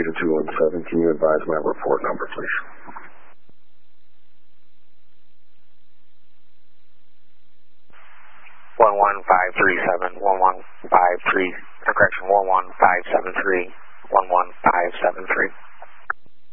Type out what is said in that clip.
to 217. Can you advise my report number, please? One 11537, 11573, correction, 11573, 11573.